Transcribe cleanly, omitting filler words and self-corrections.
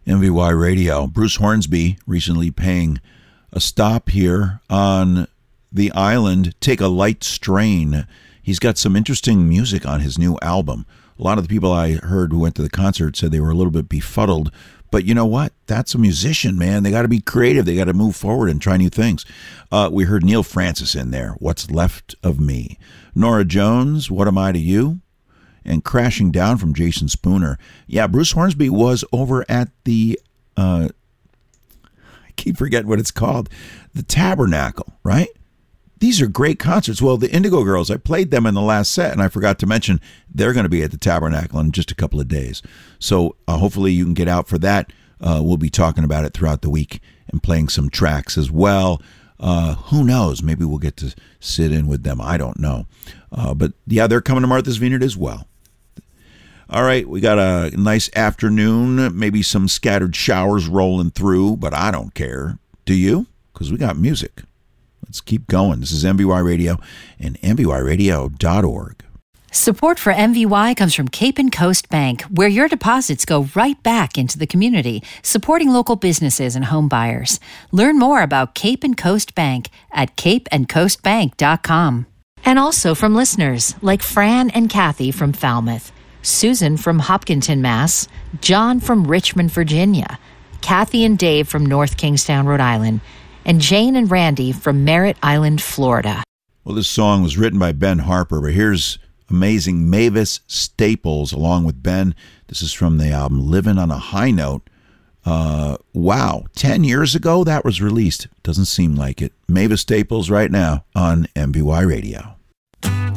MVY Radio. Bruce Hornsby recently paying a stop here on the island. Take a Light Strain. He's got some interesting music on his new album. A lot of the people I heard who went to the concert said they were a little bit befuddled. But you know what? That's a musician, man. They got to be creative. They got to move forward and try new things. We heard Neil Francis in there. What's Left of Me. Nora Jones, What Am I to You? And Crashing Down from Jason Spooner. Yeah, Bruce Hornsby was over at the, I keep forgetting what it's called, the Tabernacle, right? These are great concerts. Well, the Indigo Girls, I played them in the last set, and I forgot to mention they're going to be at the Tabernacle in just a couple of days. So hopefully you can get out for that. We'll be talking about it throughout the week and playing some tracks as well. Who knows? Maybe we'll get to sit in with them. I don't know. But yeah, they're coming to Martha's Vineyard as well. All right, we got a nice afternoon, maybe some scattered showers rolling through, but I don't care. Do you? Because we got music. Let's keep going. This is MVY Radio and MVYradio.org. Support for MVY comes from Cape and Coast Bank, where your deposits go right back into the community, supporting local businesses and home buyers. Learn more about Cape and Coast Bank at capeandcoastbank.com. And also from listeners like Fran and Kathy from Falmouth, Susan from Hopkinton, Mass., John from Richmond, Virginia, Kathy and Dave from North Kingstown, Rhode Island, and Jane and Randy from Merritt Island, Florida. Well, this song was written by Ben Harper, but here's amazing Mavis Staples along with Ben. This is from the album Living on a High Note. Wow, 10 years ago that was released. Doesn't seem like it. Mavis Staples right now on MVY Radio.